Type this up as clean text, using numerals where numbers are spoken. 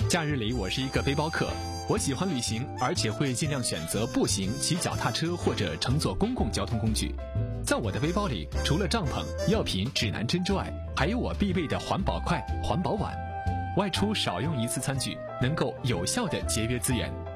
假日里我是一个背包客，我喜欢旅行，而且会尽量选择步行、骑脚踏车或者乘坐公共交通工具。在我的背包里，除了帐篷、药品、指南针之外，还有我必备的环保筷、环保碗。外出少用一次餐具，能够有效地节约资源。